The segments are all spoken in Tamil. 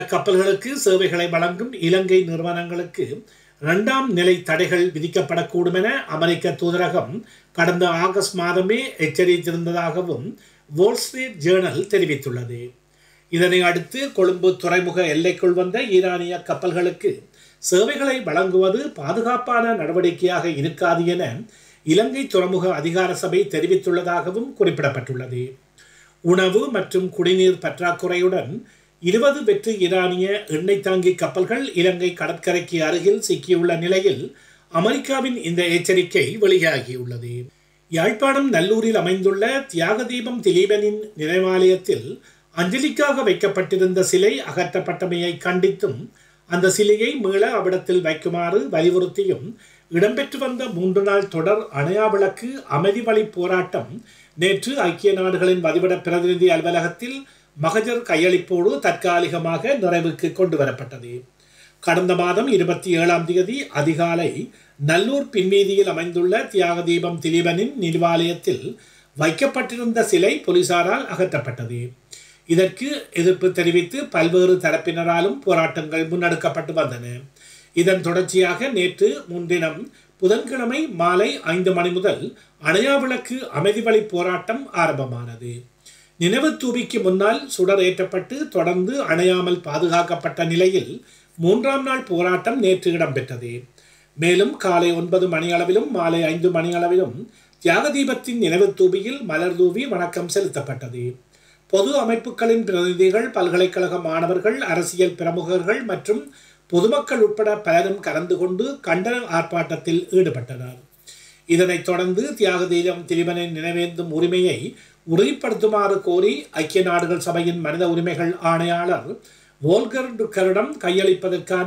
கப்பல்களுக்கு சேவைகளை வழங்கும் இலங்கை நிறுவனங்களுக்கு 2ஆம் நிலை தடைகள் விதிக்கப்படக்கூடும் என அமெரிக்க தூதரகம் கடந்த ஆகஸ்ட் மாதமே எச்சரித்திருந்ததாகவும் வால் ஸ்ட்ரீட் ஜேர்னல் தெரிவித்துள்ளது. இதனை அடுத்து கொழும்பு துறைமுக எல்லைக்குள் வந்த ஈரானிய கப்பல்களுக்கு சேவைகளை வழங்குவது பாதுகாப்பான நடவடிக்கையாக இருக்காது என இலங்கை துறைமுக அதிகார சபை தெரிவித்துள்ளதாகவும் குறிப்பிடப்பட்டுள்ளது. உணவு மற்றும் குடிநீர் பற்றாக்குறையுடன் 20 வெற்று ஈரானிய எண்ணெய் தாங்கி கப்பல்கள் இலங்கை கடற்கரைக்கு அருகில் சிக்கியுள்ள நிலையில் அமெரிக்காவின் இந்த எச்சரிக்கை வெளியாகியுள்ளது. யாழ்ப்பாணம் நல்லூரில் அமைந்துள்ள தியாகதீபம் திலீபனின் நினைவாலயத்தில் அஞ்சலிக்காக வைக்கப்பட்டிருந்த சிலை அகற்றப்பட்டமையை கண்டித்தும் அந்த சிலையை மீள அவ்விடத்தில் வைக்குமாறு வலியுறுத்தியும் இடம்பெற்று வந்த 3 நாள் தொடர் அணையா விளக்கு அமைதி வழி போராட்டம் நேற்று ஐக்கிய நாடுகளின் வதிவிட பிரதிநிதி அலுவலகத்தில் மகஜர் கையளிப்போடு தற்காலிகமாக நிறைவுக்கு கொண்டு வரப்பட்டது. கடந்த மாதம் 27ஆம் தேதி அதிகாலை நல்லூர் பின்வீதியில் அமைந்துள்ள தியாகதீபம் திலீபனின் நினைவாலயத்தில் வைக்கப்பட்டிருந்த சிலை போலீசாரால் அகற்றப்பட்டது. இதற்கு எதிர்ப்பு தெரிவித்து பல்வேறு தரப்பினராலும் போராட்டங்கள் முன்னெடுக்கப்பட்டு வந்தன. இதன் தொடர்ச்சியாக நேற்று முன்தினம் புதன்கிழமை மாலை 5 மணி முதல் அணையா விளக்கு அமைதி வழி போராட்டம் ஆரம்பமானது. நினைவு தூபிக்கு முன்னால் சுடர் ஏற்றப்பட்டு தொடர்ந்து அணையாமல் பாதுகாக்கப்பட்ட நிலையில் 3ஆம் நாள் போராட்டம் நேற்று இடம்பெற்றது. மேலும் காலை 9 மணியளவிலும் மாலை 5 மணியளவிலும் தியாகதீபத்தின் நினைவு தூபியில் மலர் தூவி வணக்கம் செலுத்தப்பட்டது. பொது அமைப்புகளின் பிரதிநிதிகள், பல்கலைக்கழக மாணவர்கள், அரசியல் பிரமுகர்கள் மற்றும் பொதுமக்கள் உட்பட பலரும் கலந்து கொண்டு கண்டன ஆர்ப்பாட்டத்தில் ஈடுபட்டனர். இதனைத் தொடர்ந்து தியாகதீபம் திலீபனின் நினைவேந்தும் உரிமையை உறுதிப்படுத்துமாறு கோரி ஐக்கிய நாடுகள் சபையின் மனித உரிமைகள் ஆணையாளர் வோல்கர் டுக்கரிடம் கையளிப்பதற்கான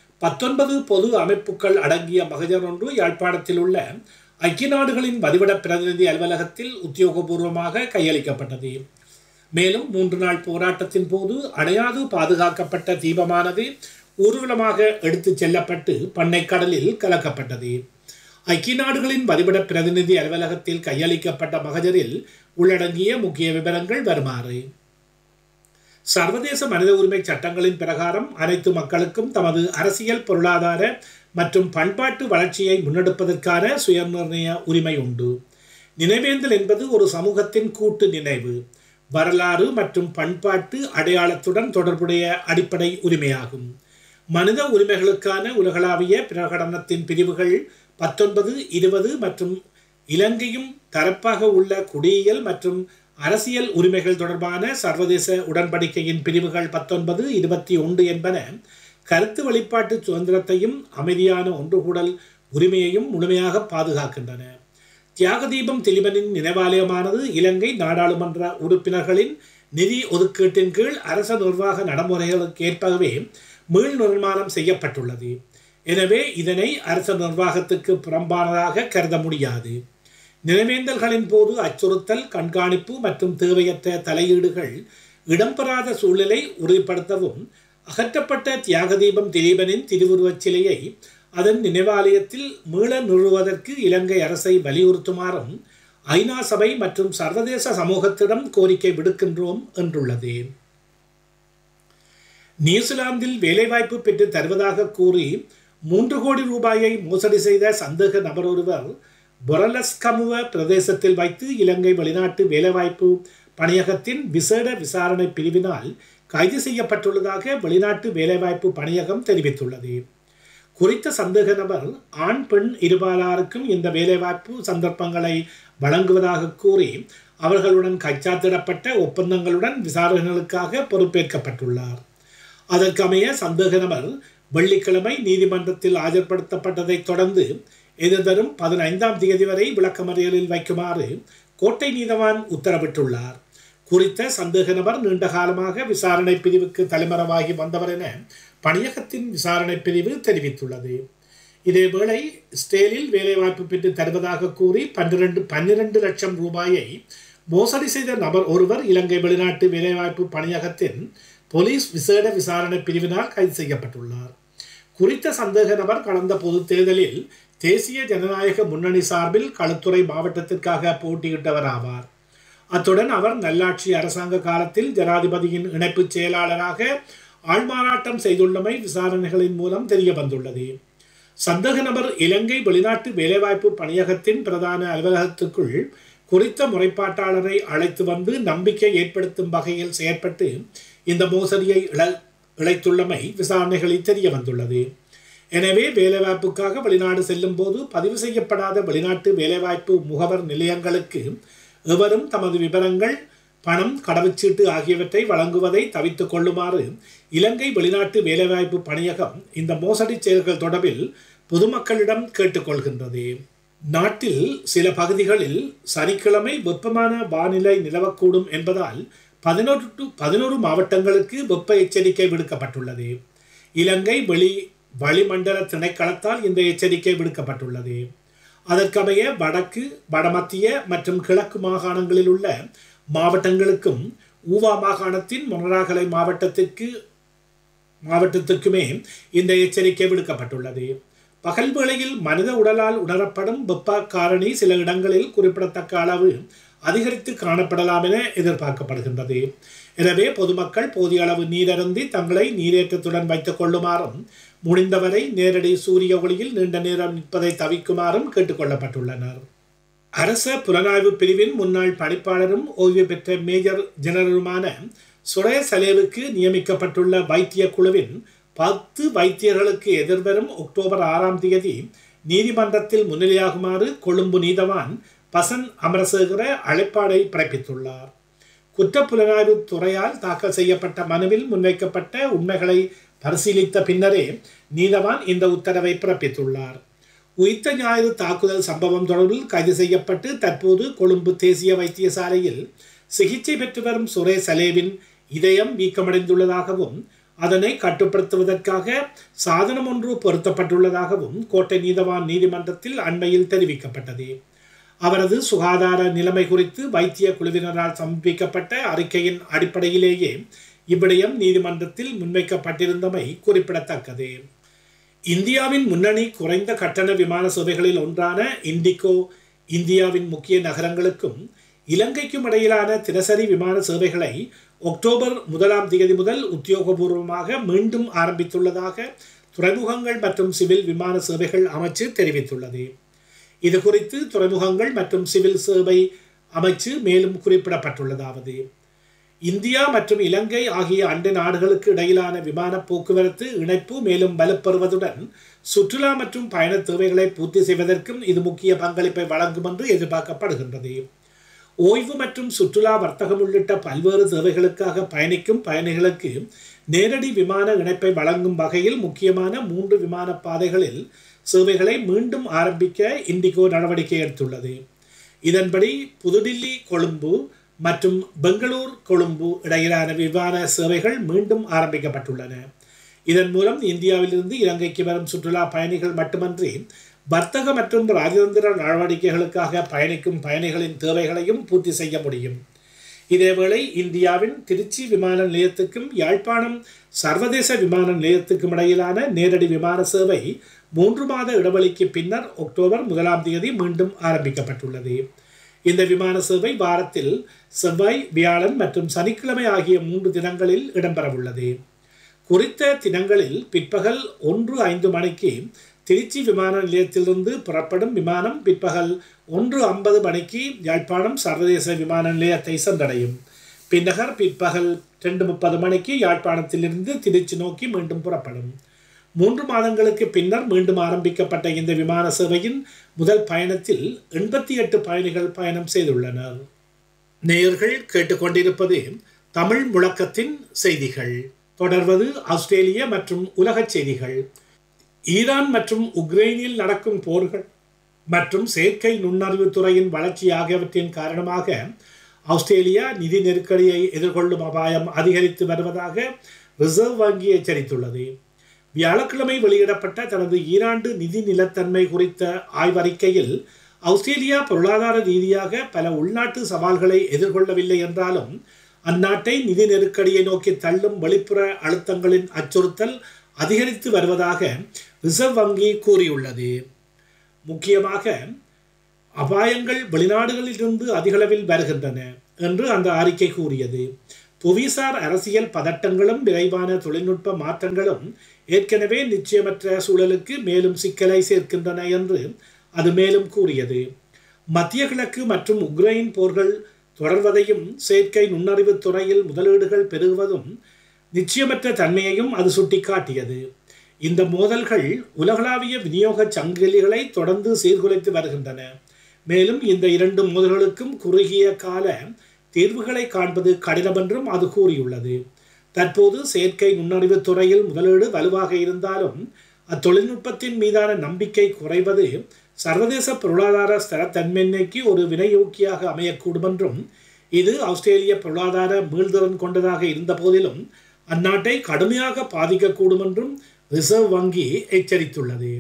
19 பொது அமைப்புகள் அடங்கிய மகஜர் ஒன்று யாழ்ப்பாணத்தில் உள்ள ஐக்கிய நாடுகளின் வதிவிட பிரதிநிதி அலுவலகத்தில் உத்தியோகபூர்வமாக கையளிக்கப்பட்டது. மேலும் 3 நாள் போராட்டத்தின் போது அணையாது பாதுகாக்கப்பட்ட தீபமானது ஊர்வலமாக எடுத்துச் செல்லப்பட்டு பண்ணைக்கடலில் கலக்கப்பட்டது. ஐக்கிய நாடுகளின் வதிவிட பிரதிநிதி அலுவலகத்தில் கையளிக்கப்பட்ட மகஜரில் உள்ளடங்கிய முக்கிய விவரங்கள் வருமாறு: சர்வதேச மனித உரிமை சட்டங்களின் பிரகாரம் அனைத்து மக்களுக்கும் தமது அரசியல், பொருளாதார மற்றும் பண்பாட்டு வளர்ச்சியை முன்னெடுப்பதற்கான சுயநிர்ணய உரிமை உண்டு. நினைவேந்தல் என்பது ஒரு சமூகத்தின் கூட்டு நினைவு, வரலாறு மற்றும் பண்பாட்டு அடையாளத்துடன் தொடர்புடைய அடிப்படை உரிமையாகும். மனித உரிமைகளுக்கான உலகளாவிய பிரகடனத்தின் பிரிவுகள் 19, 20 மற்றும் இலங்கையும் தரப்பாக உள்ள குடியியல் மற்றும் அரசியல் உரிமைகள் தொடர்பான சர்வதேச உடன்படிக்கையின் பிரிவுகள் 19, 21 என்பன கருத்து வெளிப்பாட்டு சுதந்திரத்தையும் அமைதியான ஒன்றுகூடல் உரிமையையும் முழுமையாக பாதுகாக்கின்றன. தியாகதீபம் திலீபனின் நினைவாலயமானது இலங்கை நாடாளுமன்ற உறுப்பினர்களின் நிதி ஒதுக்கீட்டின் கீழ் அரச நிர்வாக நடைமுறைகளுக்கு ஏற்பவே மீள் நிர்மாணம் செய்யப்பட்டுள்ளது. எனவே இதனை அரச நிர்வாகத்துக்கு புறம்பானதாக கருத முடியாது. நினைவேந்தல்களின் போது அச்சுறுத்தல், கண்காணிப்பு மற்றும் தேவையற்ற தலையீடுகள் இடம்பெறாத சூழ்நிலை உறுதிப்படுத்தவும் அகற்றப்பட்ட தியாகதீபம் திலீபனின் திருவுருவச் சிலையை அதன் நினைவாலயத்தில் மீள நிறுவுவதற்கு இலங்கை அரசை வலியுறுத்துமாறும் ஐநா சபை மற்றும் சர்வதேச சமூகத்திடம் கோரிக்கை விடுக்கின்றோம் என்றுள்ளது. நியூசிலாந்தில் வேலைவாய்ப்பு பெற்று தருவதாக கூறி 3 கோடி ரூபாயை மோசடி செய்த சந்தேக நபர் ஒருவர் பொரலஸ்கமுவ பிரதேசத்தில் வைத்து இலங்கை வெளிநாட்டு வேலைவாய்ப்பு பணியகத்தின் விசேட விசாரணை பிரிவினால் கைது செய்யப்பட்டுள்ளதாக வெளிநாட்டு வேலைவாய்ப்பு பணியகம் தெரிவித்துள்ளது. குறித்த சந்தேக நபர் ஆண், பெண் இருபாலாருக்கும் இந்த வேலைவாய்ப்பு சந்தர்ப்பங்களை வழங்குவதாக கூறி அவர்களுடன் கைச்சாத்திடப்பட்ட ஒப்பந்தங்களுடன் விசாரணைகளுக்காக பொறுப்பேற்கப்பட்டுள்ளார். அதற்கமைய சந்தேக நபர் வெள்ளிக்கிழமை நீதிமன்றத்தில் ஆஜர்படுத்தப்பட்டதை தொடர்ந்து எதிர்வரும் 15ஆம் தேதி வரை விளக்கமறியலில் வைக்குமாறு கோட்டை நீதவான் உத்தரவிட்டுள்ளார். குறித்த சந்தேக நபர் நீண்ட காலமாக விசாரணை பிரிவுக்கு தலைமறைவாகி வந்தவர் என பணியகத்தின் விசாரணை பிரிவு தெரிவித்துள்ளது. இதேவேளை ஸ்டேலில் வேலைவாய்ப்பு பெற்று தருவதாக கூறி 12 லட்சம் ரூபாயை மோசடி செய்த நபர் ஒருவர் இலங்கை வெளிநாட்டு வேலைவாய்ப்பு பணியகத்தின் போலீஸ் விசேட விசாரணை பிரிவினால் கைது செய்யப்பட்டுள்ளார். குறித்த சந்தேக நபர் கடந்த பொது தேர்தலில் தேசிய ஜனநாயக முன்னணி சார்பில் களுத்துறை மாவட்டத்திற்காக போட்டியிட்டவர் ஆவார். அத்துடன் அவர் நல்லாட்சி அரசாங்க காலத்தில் ஜனாதிபதியின் இணைப்பு செயலாளராக ஆள்மாறாட்டம் செய்துள்ளமை விசாரணைகளின் மூலம் தெரிய வந்துள்ளது. சந்தேக நபர் இலங்கை வெளிநாட்டு வேலைவாய்ப்பு பணியகத்தின் பிரதான அலுவலகத்துக்குள் குறித்த முறைப்பாட்டாளரை அழைத்து வந்து நம்பிக்கை ஏற்படுத்தும் வகையில் செயற்பட்டு இந்த மோசடியை இழைத்துள்ளமை விசாரணைகளில் தெரிய வந்துள்ளது. எனவே வேலைவாய்ப்புக்காக வெளிநாடு செல்லும் போது பதிவு செய்யப்படாத வெளிநாட்டு வேலைவாய்ப்பு முகவர் நிலையங்களுக்கு எவரும் தமது விவரங்கள், பணம், கடவுச்சீட்டு ஆகியவற்றை வழங்குவதை தவிர்த்துக் கொள்ளுமாறு இலங்கை வெளிநாட்டு வேலைவாய்ப்பு பணியகம் இந்த மோசடி செயல்கள் தொடர்பில் பொதுமக்களிடம் கேட்டுக்கொள்கின்றது. நாட்டில் சில பகுதிகளில் சனிக்கிழமை வெப்பமான வானிலை நிலவக்கூடும் என்பதால் 11 மாவட்டங்களுக்கு வெப்ப எச்சரிக்கை விடுக்கப்பட்டுள்ளது. இலங்கை வளிமண்டல திணைக்களத்தால் இந்த எச்சரிக்கை விடுக்கப்பட்டுள்ளது. அதற்கமைய வடக்கு, வடமத்திய மற்றும் கிழக்கு மாகாணங்களில் உள்ள மாவட்டங்களுக்கும் ஊவா மாகாணத்தின் மொனராகலை மாவட்டத்திற்குமே இந்த எச்சரிக்கை விடுக்கப்பட்டுள்ளது. பகல் வேளையில் மனித உடலால் உணரப்படும் வெப்ப காரணி சில இடங்களில் குறிப்பிடத்தக்க அளவு அதிகரித்து காணப்படலாம் என எதிர்பார்க்கப்படுகின்றது. எனவே பொதுமக்கள் போதிய அளவு நீரருந்தி தங்களை நீரேற்றத்துடன் வைத்துக் கொள்ளுமாறும், முடிந்தவரை நேரடி சூரிய ஒளியில் நீண்ட நேரம் நிற்பதை தவிர்க்குமாறும் கேட்டுக்கொள்ளப்பட்டுள்ளனர். அரச புலனாய்வு பிரிவின் முன்னாள் பணிப்பாளரும் ஓய்வு பெற்ற மேஜர் ஜெனரலுமான சுரேய சலேவுக்கு நியமிக்கப்பட்டுள்ள வைத்திய குழுவின் 10 வைத்தியர்களுக்கு எதிர்வரும் அக்டோபர் 6ஆம் தேதி நீதிமன்றத்தில் முன்னிலையாகுமாறு கொழும்பு நீதவான் பசன் அமரசேகர அழைப்பாடை பிறப்பித்துள்ளார். குற்றப்புலனாய்வு துறையால் தாக்கல் செய்யப்பட்ட மனுவில் முன்வைக்கப்பட்ட உண்மைகளை பரிசீலித்த பின்னரே நீதவான் இந்த உத்தரவை பிறப்பித்துள்ளார். உயிர்த்த ஞாயிறு தாக்குதல் சம்பவம் தொடர்பில் கைது செய்யப்பட்டு தற்போது கொழும்பு தேசிய வைத்தியசாலையில் சிகிச்சை பெற்று வரும் சுரேய சலேவின் இதயம் வீக்கமடைந்துள்ளதாகவும் அதனை கட்டுப்படுத்துவதற்காக சாதனம் ஒன்று பொருத்தப்பட்டுள்ளதாகவும் கோட்டை நீதவான் நீதிமன்றத்தில் அண்மையில் தெரிவிக்கப்பட்டது. அவரது சுகாதார நிலைமை குறித்து வைத்திய குழுவினரால் சமர்ப்பிக்கப்பட்ட அறிக்கையின் அடிப்படையிலேயே இவ்விடயம் நீதிமன்றத்தில் முன்வைக்கப்பட்டிருந்தமை குறிப்பிடத்தக்கது. இந்தியாவின் முன்னணி குறைந்த கட்டண விமான சேவைகளில் ஒன்றான இண்டிகோ இந்தியாவின் முக்கிய நகரங்களுக்கும் இலங்கைக்கும் இடையிலான தினசரி விமான சேவைகளை அக்டோபர் 1ஆம் தேதி முதல் உத்தியோகபூர்வமாக மீண்டும் ஆரம்பித்துள்ளதாக துறைமுகங்கள் மற்றும் சிவில் விமான சேவைகள் அமைச்சு தெரிவித்துள்ளது. இது குறித்து துறைமுகங்கள் மற்றும் சிவில் சேவை அமைச்சு மேலும் குறிப்பிடப்பட்டுள்ளதாவது: இந்தியா மற்றும் இலங்கை ஆகிய அண்டை நாடுகளுக்கு இடையிலான விமான போக்குவரத்து இணைப்பு மேலும் வலுப்பெறுவதுடன் சுற்றுலா மற்றும் பயண தேவைகளை பூர்த்தி செய்வதற்கும் இது முக்கிய பங்களிப்பை வழங்கும் என்று எதிர்பார்க்கப்படுகின்றது. ஓய்வு மற்றும் சுற்றுலா வர்த்தகம் உள்ளிட்ட பல்வேறு தேவைகளுக்காக பயணிக்கும் பயணிகளுக்கு நேரடி விமான இணைப்பை வழங்கும் வகையில் முக்கியமான 3 விமான பாதைகளில் சேவைகளை மீண்டும் ஆரம்பிக்க இண்டிகோ நடவடிக்கை எடுத்துள்ளது. இதன்படி புதுடில்லி கொழும்பு மற்றும் பெங்களூர் கொழும்பு இடையிலான விமான சேவைகள் மீண்டும் ஆரம்பிக்கப்பட்டுள்ளன. இதன் மூலம் இந்தியாவிலிருந்து இலங்கைக்கு வரும் சுற்றுலா பயணிகள் மட்டுமன்றி வர்த்தக மற்றும் ராஜதந்திர நடவடிக்கைகளுக்காக பயணிக்கும் பயணிகளின் தேவைகளையும் பூர்த்தி செய்ய முடியும். இதேவேளை இந்தியாவின் திருச்சி விமான நிலையத்துக்கும் யாழ்ப்பாணம் சர்வதேச விமான நிலையத்துக்கும் இடையிலான நேரடி விமான சேவை 3 மாத இடைவெளிக்கு பின்னர் அக்டோபர் 1ஆம் தேதி மீண்டும் ஆரம்பிக்கப்பட்டுள்ளது. இந்த விமான சேவை வாரத்தில் செவ்வாய், வியாழன் மற்றும் சனிக்கிழமை ஆகிய 3 தினங்களில் இடம்பெறவுள்ளது. குறித்த தினங்களில் பிற்பகல் 1:05 மணிக்கு திருச்சி விமான நிலையத்திலிருந்து புறப்படும் விமானம் பிற்பகல் 1:50 மணிக்கு யாழ்ப்பாணம் சர்வதேச விமான நிலையத்தை சென்றடையும். பின்னகர் பிற்பகல் 2:30 மணிக்கு யாழ்ப்பாணத்திலிருந்து திருச்சி நோக்கி மீண்டும் புறப்படும். 3 மாதங்களுக்கு பின்னர் மீண்டும் ஆரம்பிக்கப்பட்ட இந்த விமான சேவையின் முதல் பயணத்தில் 88 பயணிகள் பயணம் செய்துள்ளனர். நேயர்கள் கேட்டுக்கொண்டிருப்பது தமிழ் முழக்கத்தின் செய்திகள். தொடர்வது ஆஸ்திரேலிய மற்றும் உலகச் செய்திகள். ஈரான் மற்றும் உக்ரைனில் நடக்கும் போர்கள் மற்றும் செயற்கை நுண்ணறிவு துறையின் வளர்ச்சி ஆகியவற்றின் காரணமாக ஆஸ்திரேலியா நிதி நெருக்கடியை எதிர்கொள்ளும் அபாயம் அதிகரித்து வருவதாக ரிசர்வ் வங்கி எச்சரித்துள்ளது. வியாழக்கிழமை வெளியிடப்பட்ட தனது ஈராண்டு நிதி நிலத்தன்மை குறித்த ஆய்வறிக்கையில் ஆஸ்திரேலியா பொருளாதார ரீதியாக பல உள்நாட்டு சவால்களை எதிர்கொள்ளவில்லை என்றாலும் அந்நாட்டை நிதி நெருக்கடியை நோக்கி தள்ளும் வெளிப்புற அழுத்தங்களின் அச்சுறுத்தல் அதிகரித்து வருவதாக ரிசர்வ் வங்கி கூறியுள்ளது. முக்கியமாக அபாயங்கள் வெளிநாடுகளிலிருந்து அதிகளவில் வருகின்றன என்று அந்த அறிக்கை கூறியது. புவிசார் அரசியல் பதட்டங்களும் விரைவான தொழில்நுட்ப மாற்றங்களும் ஏற்கனவே நிச்சயமற்ற சூழலுக்கு மேலும் சிக்கலை சேர்க்கின்றன என்று அது மேலும் கூறியது. மத்திய கிழக்கு மற்றும் உக்ரைன் போர்கள் தொடர்வதையும் செயற்கை நுண்ணறிவு துறையில் முதலீடுகள் பெருகுவதும் நிச்சயமற்ற தன்மையையும் அது சுட்டிக்காட்டியது. இந்த மோதல்கள் உலகளாவிய விநியோக சங்கிலிகளை தொடர்ந்து சீர்குலைத்து வருகின்றன. மேலும் இந்த இரண்டு மோதல்களுக்கும் குறுகிய கால தீர்வுகளை காண்பது கடினம் என்றும் அது கூறியுள்ளது. தற்போது செயற்கை நுண்ணறிவு துறையில் முதலீடு வலுவாக இருந்தாலும் அத்தொழில்நுட்பத்தின் மீதான நம்பிக்கை குறைவது சர்வதேச பொருளாதார ஸ்திரத்தன்மைக்கு ஒரு வினையூக்கியாக அமையக்கூடும் என்றும், இது ஆஸ்திரேலிய பொருளாதார மீள்திறன் கொண்டதாக இருந்த போதிலும் அந்நாட்டை கடுமையாக பாதிக்கக்கூடும் என்றும் ரிசர்வ் வங்கி எச்சரித்துள்ளது.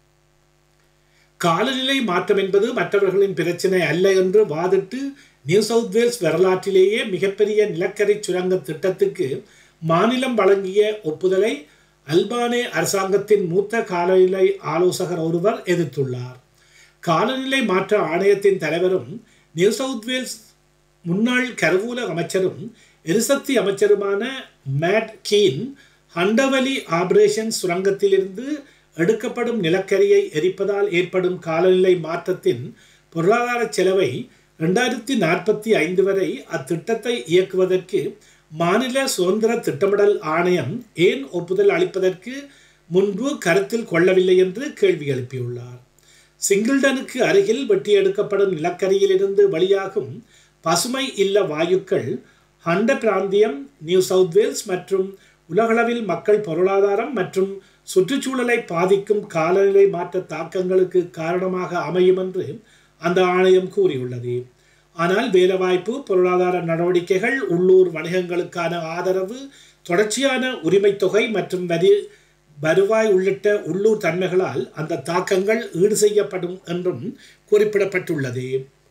காலநிலை மாற்றம் என்பது மற்றவர்களின் பிரச்சினை அல்ல என்று வாதிட்டு நியூ சவுத் வேல்ஸ் வரலாற்றிலேயே மிகப்பெரிய நிலக்கரி சுரங்க திட்டத்துக்கு மாநிலம் வழங்கிய ஒப்புதலை அல்பானே அரசாங்கத்தின் மூத்த காலநிலை ஆலோசகர் ஒருவர் எதிர்த்துள்ளார். காலநிலை மாற்ற ஆணையத்தின் தலைவரும் நியூ சவுத் வேல்ஸ் முன்னாள் கருவூல அமைச்சரும் எரிசக்தி அமைச்சருமான மேட் கீன் ஹண்டவலி ஆபரேஷன் சுரங்கத்திலிருந்து எடுக்கப்படும் நிலக்கரியை எரிப்பதால் ஏற்படும் காலநிலை மாற்றத்தின் பொருளாதார செலவை 2045 வரை அத்திட்டத்தை இயக்குவதற்கு மாநில சுதந்திர திட்டமிடல் ஆணையம் ஏன் ஒப்புதல் அளிப்பதற்கு முன்பு கருத்தில் கொள்ளவில்லை என்று கேள்வி எழுப்பியுள்ளார். சிங்கிள்டனுக்கு அருகில் வெட்டியெடுக்கப்படும் நிலக்கரியிலிருந்து வெளியாகும் பசுமை இல்ல வாயுக்கள் ஹண்ட பிராந்தியம், நியூ சவுத் வேல்ஸ் மற்றும் உலகளவில் மக்கள் பொருளாதாரம் மற்றும் சுற்றுச்சூழலை பாதிக்கும் காலநிலை மாற்ற தாக்கங்களுக்கு காரணமாக அமையும் என்று அந்த ஆணையம் கூறியுள்ளது. ஆனால் வேலைவாய்ப்பு, பொருளாதார நடவடிக்கைகள், உள்ளூர் வணிகங்களுக்கான ஆதரவு, தொடர்ச்சியான உரிமை தொகை மற்றும் வருவாய் உள்ளிட்ட உள்ளூர் தன்மைகளால் அந்த தாக்கங்கள் ஈடு செய்யப்படும் என்றும் குறிப்பிடப்பட்டுள்ளது.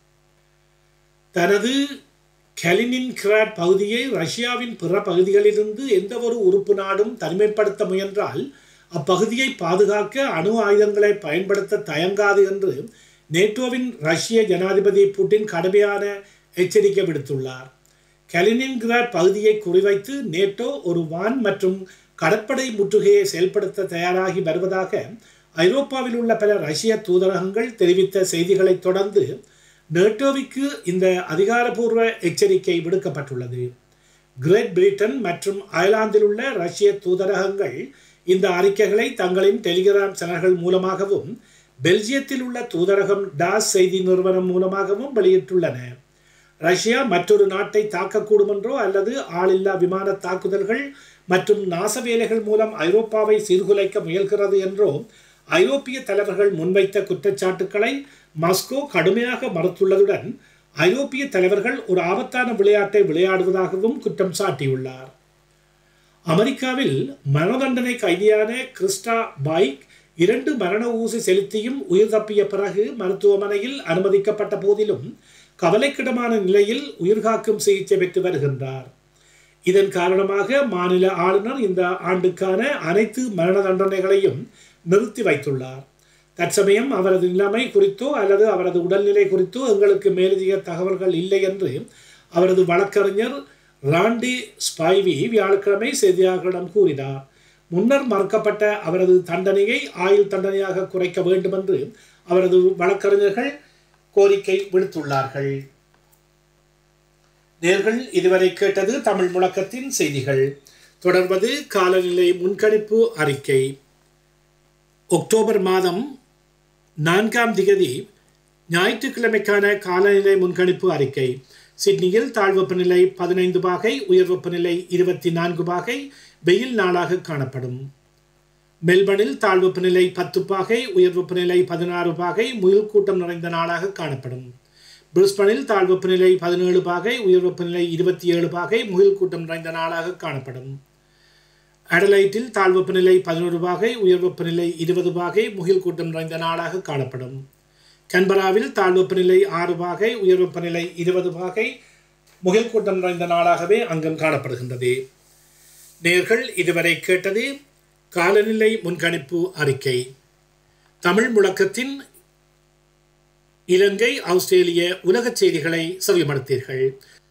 தனது கலினின்கிராட் பகுதியை ரஷ்யாவின் பிற பகுதிகளிலிருந்து எந்த ஒரு உறுப்பு நாடும் தனிமைப்படுத்த முயன்றால் அப்பகுதியை பாதுகாக்க அணு ஆயுதங்களை பயன்படுத்த தயங்காது என்று நேட்டோவின் ரஷ்ய ஜனாதிபதி புட்டின் கடுமையான எச்சரிக்கை விடுத்துள்ளார். கலினின்கிராட் பகுதியை குறிவைத்து நேட்டோ ஒரு வான் மற்றும் கடற்படை முற்றுகையை செயல்படுத்த தயாராகி வருவதாக ஐரோப்பாவில் உள்ள பல ரஷ்ய தூதரகங்கள் தெரிவித்த செய்திகளை தொடர்ந்து நேட்டோவிற்கு இந்த அதிகாரப்பூர்வ எச்சரிக்கை விடுக்கப்பட்டுள்ளது. கிரேட் பிரிட்டன் மற்றும் அயர்லாந்தில் உள்ள ரஷ்ய தூதரகங்கள் இந்த அறிக்கைகளை தங்களின் டெலிகிராம் சேனல்கள் மூலமாகவும் பெல்ஜியத்தில் உள்ள தூதரகம் டாஸ் செய்தி நிறுவனம் மூலமாகவும் வெளியிட்டுள்ளன. ரஷ்யா மற்றொரு நாட்டை தாக்கக்கூடும் என்றோ அல்லது ஆளில்லா விமான தாக்குதல்கள் மற்றும் நாச வேலைகள் மூலம் ஐரோப்பாவை சீர்குலைக்க முயல்கிறது என்றோ ஐரோப்பிய தலைவர்கள் முன்வைத்த குற்றச்சாட்டுக்களை மாஸ்கோ கடுமையாக மறுத்துள்ளதுடன் ஐரோப்பிய தலைவர்கள் ஒரு ஆபத்தான விளையாட்டை விளையாடுவதாகவும் குற்றம் சாட்டியுள்ளார். அமெரிக்காவில் மரண தண்டனை கைதியான கிறிஸ்டா பைக் 2 மரண ஊசி செலுத்தியும் உயிர் தப்பிய பிறகு மருத்துவமனையில் அனுமதிக்கப்பட்ட போதிலும் கவலைக்கிடமான நிலையில் உயிர்காக்கும் சிகிச்சை பெற்று வருகின்றார். இதன் காரணமாக மாநில ஆளுநர் இந்த ஆண்டுக்கான அனைத்து மரண தண்டனைகளையும் நிறுத்தி வைத்துள்ளார். தற்சமயம் அவரது நிலைமை குறித்தோ அல்லது அவரது உடல்நிலை குறித்தோ எங்களுக்கு மேலதிக தகவல்கள் இல்லை என்று அவரது வழக்கறிஞர் ராண்டி ஸ்பைவி வியாழக்கிழமை செய்தியாளர்களிடம் கூறினார். முன்னர் மறுக்கப்பட்ட அவரது தண்டனையை ஆயுள் தண்டனையாக குறைக்க வேண்டும் என்று அவரது வழக்கறிஞர்கள் கோரிக்கை விடுத்துள்ளார்கள். நேர்கள் இதுவரை கேட்டது தமிழ் முழக்கத்தின் செய்திகள். தொடர்வது காலநிலை முன்கணிப்பு அறிக்கை. அக்டோபர் மாதம் 4ஆம் தேதி ஞாயிற்றுக்கிழமைக்கான காலநிலை முன்கணிப்பு அறிக்கை. சிட்னியில் தாழ்வெப்பநிலை 15 பாகை, உயர் வெப்பநிலை 24 பாகை, வெயில் நாளாக காணப்படும். மெல்பர்னில் தாழ்வெப்பநிலை 10 பாகை, உயர் வெப்பநிலை 16 பாகை, முயல் கூட்டம் நிறைந்த நாளாக காணப்படும். பிரிஸ்பனில் தாழ்வெப்பநிலை 17 பாகை, உயர் வெப்பநிலை 27 பாகை, முயல் கூட்டம் நிறைந்த நாளாக காணப்படும். அடலைட்டில் தாழ்வெப்பநிலை 11 பாகை, உயர் வெப்பநிலை 20 பாகை, முகில் கூட்டம் நிறைந்த நாளாக காணப்படும். கன்பராவில் தாழ்வெப்பநிலை 6 பாகை, உயர் வெப்பநிலை 20 பாகை, முகில் கூட்டம் நிறைந்த நாளாகவே அங்கும் காணப்படுகின்றது. நேர்கள் இதுவரை கேட்டது காலநிலை முன்கணிப்பு அறிக்கை. தமிழ் முழக்கத்தின் இலங்கை ஆஸ்திரேலிய உலகச் செய்திகளை செவிமடுத்தீர்கள்.